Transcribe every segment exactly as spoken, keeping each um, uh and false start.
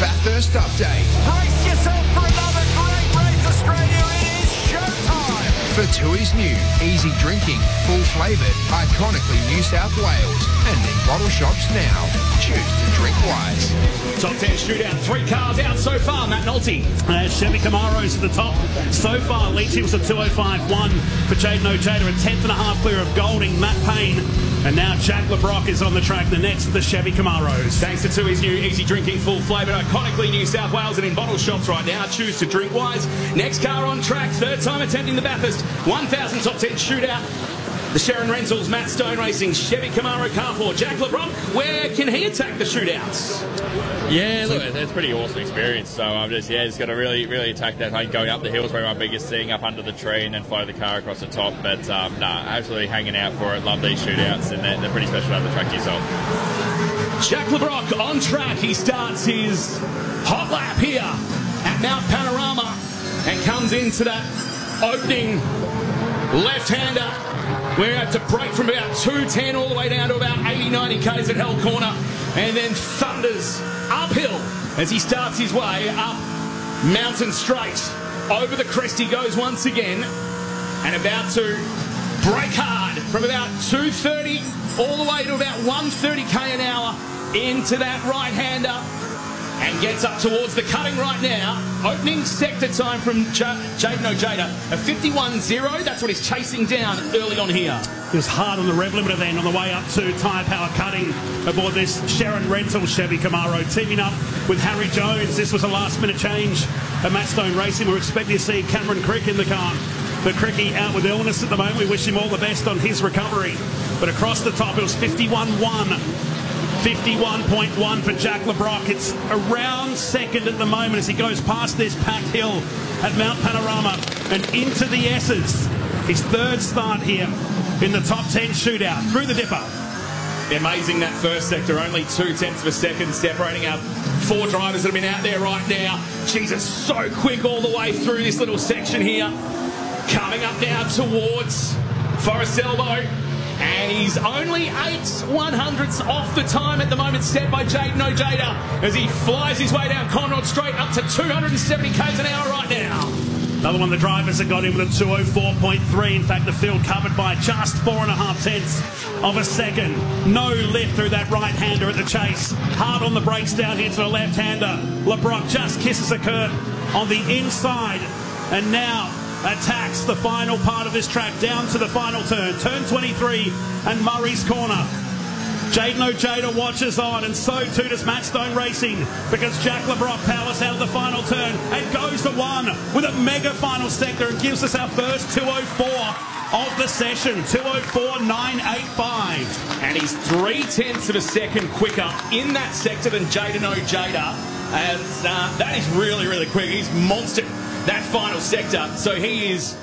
Bathurst Update. Brace yourself for another great race, Australia. It is showtime. For Tui's new, easy drinking, full flavoured, iconically New South Wales. And in bottle shops now. Choose to drink wise. Top ten shootout, three cars out so far. Matt Nolte. Uh, Chevy Camaro's at the top. So far, leads him was a two oh five one for Jaden Ojeda, a tenth and a half clear of Golding, Matt Payne. And now Jack LeBrock is on the track. The next, the Chevy Camaros. Thanks to Tui's new easy drinking, full flavoured, iconically New South Wales and in bottle shops right now. Choose to drink wise. Next car on track, third time attempting the Bathurst one thousand top ten shootout. The Sharon Rentals, Matt Stone Racing, Chevy Camaro car four. Jack LeBrock, where can he attack the shootouts? Yeah, look, it's a pretty awesome experience. So I'm just, yeah, just got to really, really attack that. Like going up the hills, probably my biggest thing, up under the tree, and then follow the car across the top. But um, no, nah, absolutely hanging out for it. Love these shootouts, and they're, they're pretty special to have the track to yourself. Jack LeBrock on track. He starts his hot lap here at Mount Panorama and comes into that opening left-hander. We're at to break from about two ten all the way down to about eighty, ninety k's at Hell Corner, and then thunders uphill as he starts his way up Mountain Straight. Over the crest he goes once again, and about to break hard from about two thirty all the way to about one thirty k an hour into that right-hander, and gets up towards the cutting right now. Opening sector time from Jaden Ojeda, a fifty-one zero. That's what he's chasing down early on here. It was hard on the rev limiter then on the way up to tyre power cutting aboard this Sharon Rentals Chevy Camaro. Teaming up with Harry Jones. This was a last minute change at Matt Stone Racing. We're expecting to see Cameron Crick in the car. But Cricky out with illness at the moment. We wish him all the best on his recovery. But across the top it was fifty-one one. fifty-one point one for Jack LeBrock. It's around second at the moment as he goes past this packed hill at Mount Panorama and into the S's. His third start here in the top ten shootout through the dipper. Amazing that first sector, only two tenths of a second separating our four drivers that have been out there right now. Jesus, so quick all the way through this little section here. Coming up now towards Forest Elbow. And he's only eight one hundredths off the time at the moment set by Jaden Ojeda as he flies his way down Conrod Straight up to two hundred seventy k's an hour right now. Another one of the drivers that got in with a two oh four point three. In fact, the field covered by just four and a half tenths of a second. No lift through that right-hander at the chase. Hard on the brakes down here to the left-hander. LeBrock just kisses a curb on the inside. And now attacks the final part of this track down to the final turn. Turn twenty-three and Murray's Corner. Jaden Ojeda watches on, and so too does Matt Stone Racing, because Jack LeBrock powers out of the final turn and goes to one with a mega final sector and gives us our first two oh four of the session. two oh four nine eighty-five. And he's three tenths of a second quicker in that sector than Jaden Ojeda. And uh, that is really, really quick. He's monstered that final sector. So he is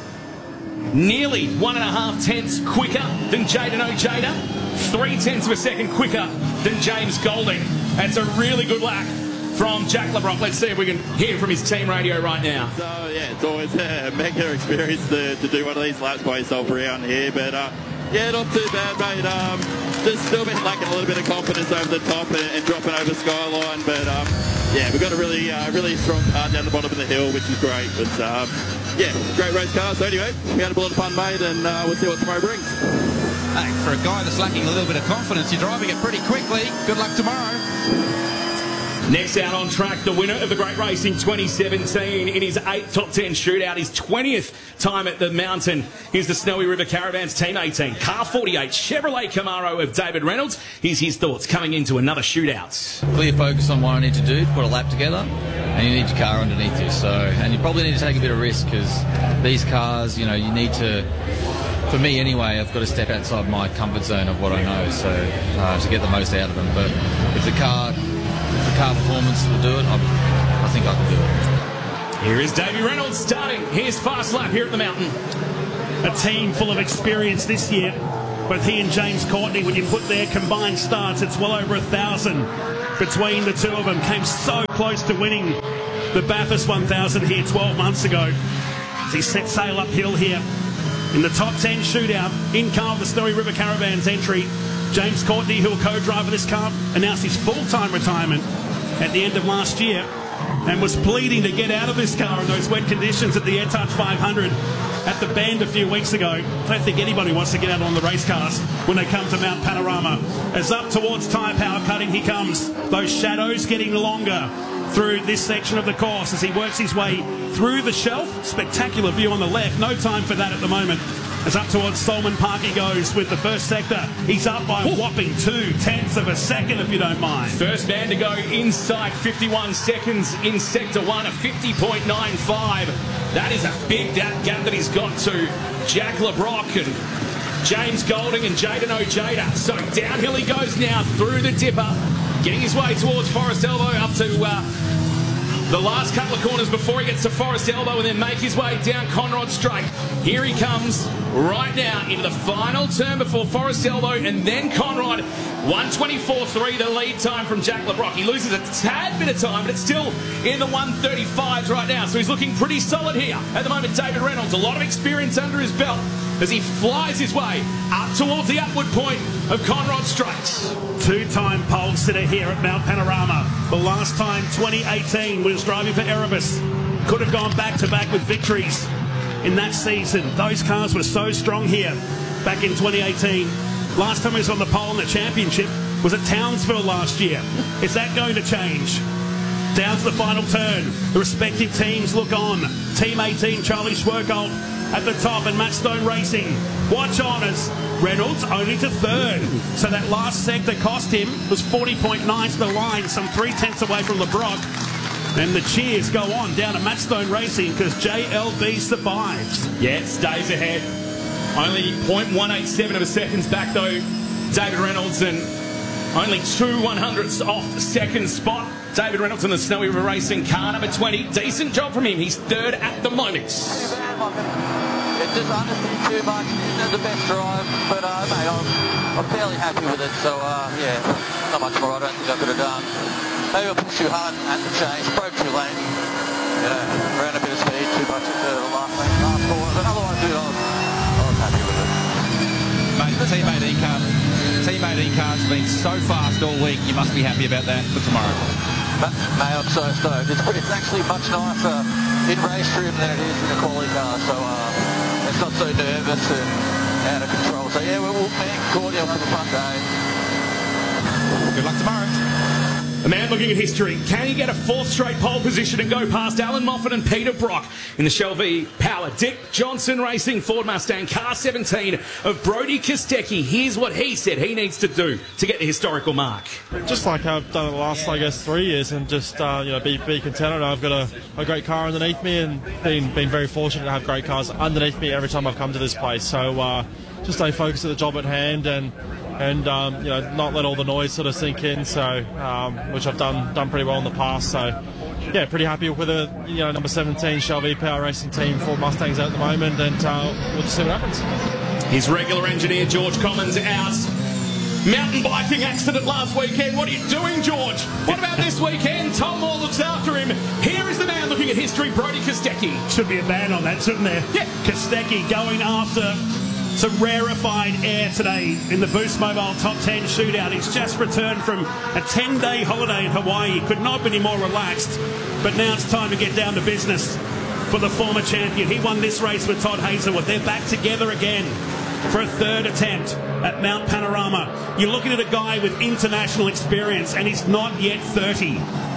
nearly one and a half tenths quicker than Jaden Ojeda. Three tenths of a second quicker than James Golding. That's a really good lap from Jack LeBrock. Let's see if we can hear from his team radio right now. So, yeah, it's always a mega experience to, to do one of these laps by yourself around here. But, uh, yeah, not too bad, mate. Um, just still been lacking a little bit of confidence over the top and, and dropping over Skyline. But, um, yeah, we've got a really, uh, really strong car down the bottom of the hill, which is great. But, um, yeah, great race car. So, anyway, we had a lot of fun, mate, and uh, we'll see what tomorrow brings. Hey, for a guy that's lacking a little bit of confidence, you're driving it pretty quickly. Good luck tomorrow. Next out on track, the winner of the Great Race in twenty seventeen in his eighth top ten shootout, his twentieth time at the mountain. Here's the Snowy River Caravans Team eighteen, Car forty-eight, Chevrolet Camaro of David Reynolds. Here's his thoughts coming into another shootout. Clear focus on what I need to do to put a lap together, and you need your car underneath you. So, and you probably need to take a bit of risk, because these cars, you know, you need to, for me anyway, I've got to step outside my comfort zone of what I know, so uh, to get the most out of them. But if the car, if the car performance will do it, I, I think I can do it. Here is Davey Reynolds starting his fast lap here at the mountain. A team full of experience this year. Both he and James Courtney, when you put their combined starts, it's well over a thousand between the two of them. Came so close to winning the Bathurst one thousand here twelve months ago. As he set sail uphill here in the top ten shootout in car of the Snowy River Caravans entry. James Courtney, who will co-drive this car, announced his full-time retirement at the end of last year and was pleading to get out of this car in those wet conditions at the AirTouch five hundred at the Bend a few weeks ago. I don't think anybody wants to get out on the race cars when they come to Mount Panorama. As up towards Tyre Power Cutting he comes. Those shadows getting longer through this section of the course as he works his way through the shelf. Spectacular view on the left. No time for that at the moment. As up towards Solomon Park he goes with the first sector. He's up by a whopping two tenths of a second, if you don't mind. First man to go inside fifty-one seconds in sector one, a fifty point nine five. That is a big gap that he's got to Jack LeBrock and James Golding and Jaden Ojeda. So downhill he goes now through the dipper, getting his way towards Forest Elbow up to uh, the last couple of corners before he gets to Forest Elbow and then make his way down Conrod Straight. Here he comes right now into the final turn before Forest Elbow and then Conrod. one twenty-four three the lead time from Jack LeBrock. He loses a tad bit of time, but it's still in the one thirty-fives right now, so he's looking pretty solid here. At the moment, David Reynolds, a lot of experience under his belt as he flies his way up towards the upward point of Conrod Straight. Two-time pole sitter here at Mount Panorama. The last time, twenty eighteen, was driving for Erebus. Could have gone back-to-back with victories in that season. Those cars were so strong here back in twenty eighteen. Last time he was on the pole in the championship was at Townsville last year. Is that going to change? Down to the final turn. The respective teams look on. Team eighteen, Charlie Schwerkolt at the top, and Matt Stone Racing. Watch on as Reynolds only to third. So that last sector cost him was forty point nine to the line, some three tenths away from LeBrock. And the cheers go on down to Matt Stone Racing because J L B survives. Yeah, it stays ahead. Only zero point one eight seven of a seconds back though, David Reynolds, and only two one hundredths off the second spot. David Reynolds in the Snowy River Racing car number twenty. Decent job from him. He's third at the moment. It just understeered too much. It's the best drive, but uh, mate, I'm, I'm fairly happy with it. So uh, yeah, not much more I don't think I could have done. Maybe I pushed too hard at the change, broke too late. You know, ran a bit of speed too much into the last lane, last corner. But otherwise, dude, I was, I was happy with it. Mate, the Team eighteen car, Team eighteen car's been so fast all week. You must be happy about that for tomorrow. But, mate, I'm so stoked. It's, pretty, it's actually much nicer in race trim than it is in a quality car. So uh, it's not so nervous and out of control. So yeah, we're all being cordial for the fun day. Good luck tomorrow. A man looking at history. Can he get a fourth straight pole position and go past Alan Moffat and Peter Brock in the Shell V Power? Dick Johnson Racing Ford Mustang car seventeen of Brody Kostecki. Here's what he said he needs to do to get the historical mark. Just like I've done it the last, I guess, three years, and just uh, you know, be be contented. I've got a, a great car underneath me, and been been very fortunate to have great cars underneath me every time I've come to this place. So uh, just stay focused at the job at hand, and. and um, you know, not let all the noise sort of sink in, so um, which I've done done pretty well in the past. So yeah, pretty happy with the you know number seventeen Shell V Power Racing Team Ford Mustangs at the moment, and uh, we'll just see what happens. His regular engineer George Commons out. Mountain biking accident last weekend. What are you doing, George? What about this weekend? Tom Moore looks after him. Here is the man looking at history, Brody Kostecki. Should be a ban on that, shouldn't there? Yeah. Kostecki going after some rarefied air today in the Boost Mobile Top ten Shootout. He's just returned from a ten-day holiday in Hawaii. Could not be any more relaxed. But now it's time to get down to business for the former champion. He won this race with Todd Hazelwood. They're back together again for a third attempt at Mount Panorama. You're looking at a guy with international experience, and he's not yet thirty.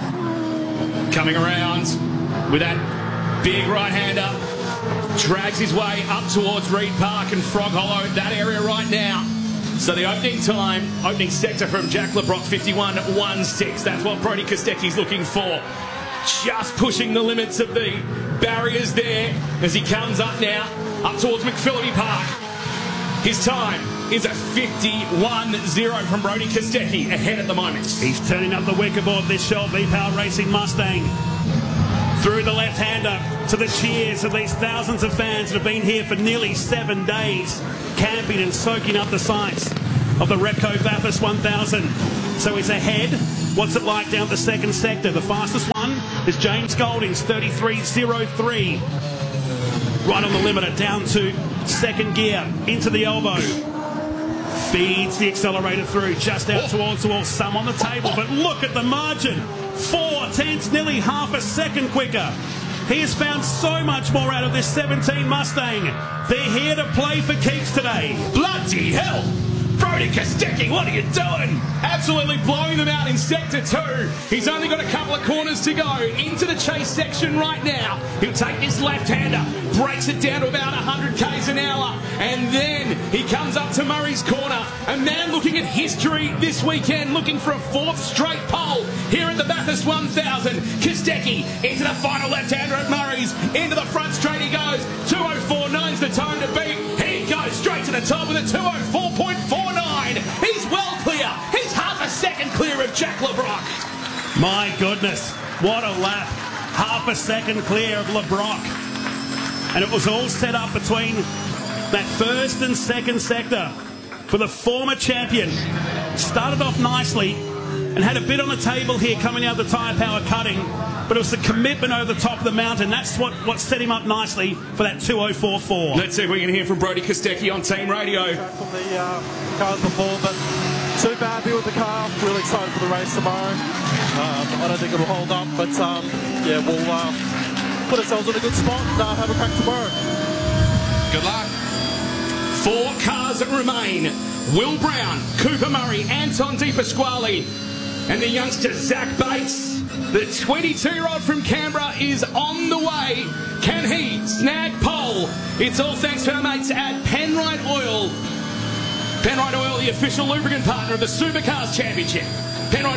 Coming around with that big right-hander. Drags his way up towards Reed Park and Frog Hollow, that area right now. So the opening time, opening sector from Jack LeBrock, fifty-one one six. That's what Brody Kostecki's looking for. Just pushing the limits of the barriers there as he comes up now, up towards McPhillippi Park. His time is a fifty-one zero from Brody Kostecki, ahead at the moment. He's turning up the wick aboard this Shell V Power Racing Mustang. Through the left-hander to the cheers of these thousands of fans that have been here for nearly seven days, camping and soaking up the sights of the Repco Bathurst one thousand. So he's ahead. What's it like down the second sector? The fastest one is James Golding's thirty-three oh three. Right on the limiter, down to second gear, into the elbow. Feeds the accelerator through, just out towards the wall, some on the table, but look at the margin Four tenths, nearly half a second quicker. He has found so much more out of this seventeen Mustang. They're here to play for keeps today. Bloody hell! Brody Kostecki, what are you doing? Absolutely blowing them out in sector two. He's only got a couple of corners to go. Into the chase section right now. He'll take this left-hander, breaks it down to about one hundred k's an hour, and then he comes up to Murray's corner. A man looking at history this weekend, looking for a fourth straight pole here at the Bathurst one thousand. Kostecki into the final left-hander at Murray's. Into the front straight he goes. two oh four nine's the time to beat. He goes straight to the top with a two oh four point four nine. He's well clear. He's half a second clear of Jack Le Brocq. My goodness, what a lap. Half a second clear of Le Brocq. And it was all set up between that first and second sector for the former champion. Started off nicely and had a bit on the table here coming out of the tyre power cutting, but it was the commitment over the top of the mountain. That's what, what set him up nicely for that two oh four four. Let's see if we can hear from Brody Kostecki on Team Radio. From the uh, cars before, but super happy with the car. Really excited for the race tomorrow. Um, I don't think it'll hold up, but um, yeah, we'll uh, put ourselves in a good spot and uh, have a crack tomorrow. Good luck. Four cars that remain. Will Brown, Cooper Murray, Anton De Pasquale, and the youngster Zach Bates. The twenty-two-year-old from Canberra is on the way. Can he snag pole? It's all thanks to our mates at Penrite Oil. Penrite Oil, the official lubricant partner of the Supercars Championship. Penrite